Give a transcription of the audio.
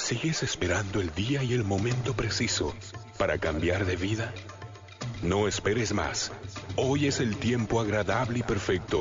¿Sigues esperando el día y el momento preciso para cambiar de vida? No esperes más. Hoy es el tiempo agradable y perfecto